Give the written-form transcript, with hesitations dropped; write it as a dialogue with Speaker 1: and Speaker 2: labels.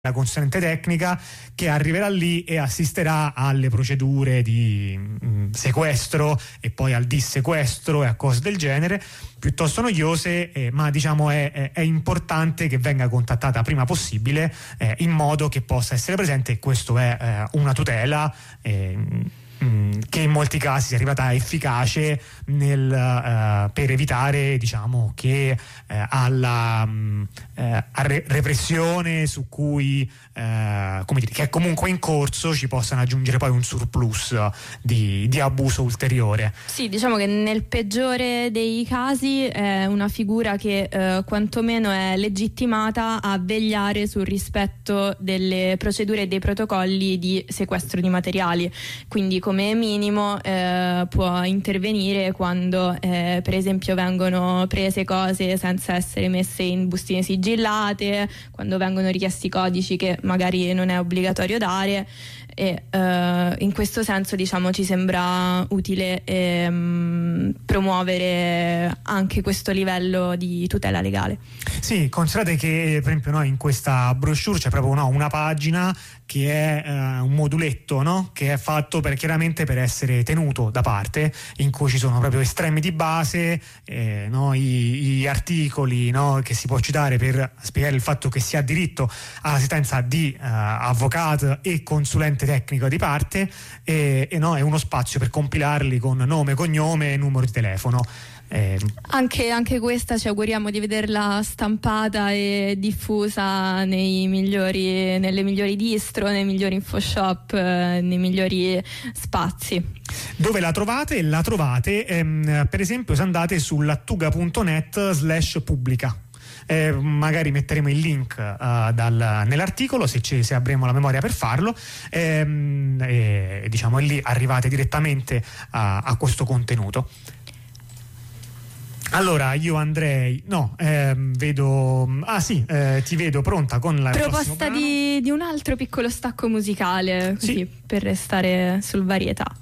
Speaker 1: la consulente tecnica che arriverà lì e assisterà alle procedure di sequestro e poi al dissequestro e a cose del genere piuttosto noiose, ma diciamo è importante che venga contattata prima possibile, in modo che possa essere presente, e questo è una tutela che in molti casi si è arrivata efficace per evitare, diciamo, che alla repressione su cui come dire, che è comunque in corso, ci possano aggiungere poi un surplus di abuso ulteriore.
Speaker 2: Sì, diciamo che nel peggiore dei casi è una figura che quantomeno è legittimata a vegliare sul rispetto delle procedure e dei protocolli di sequestro di materiali, quindi come minimo può intervenire quando per esempio vengono prese cose senza essere messe in bustine sigillate, quando vengono richiesti codici che magari non è obbligatorio dare, e in questo senso, diciamo, ci sembra utile promuovere anche questo livello di tutela legale.
Speaker 1: Sì, considerate che per esempio noi in questa brochure c'è proprio una pagina che è un moduletto, no? Che è fatto chiaramente per essere tenuto da parte, in cui ci sono proprio estremi di base, no? Gli articoli, no? Che si può citare per spiegare il fatto che si ha diritto all'assistenza di avvocato e consulente tecnico di parte, e no? È uno spazio per compilarli con nome, cognome e numero di telefono.
Speaker 2: Anche questa ci auguriamo di vederla stampata e diffusa nelle migliori distro, nei migliori infoshop, nei migliori spazi.
Speaker 1: Dove la trovate? La trovate per esempio se andate sull'attuga.net/pubblica. Magari metteremo il link nell'articolo se avremo la memoria per farlo, diciamo, e lì arrivate direttamente a questo contenuto. Allora io andrei vedo ti vedo pronta con la
Speaker 2: proposta di un altro piccolo stacco musicale, così, sì, per restare sul varietà.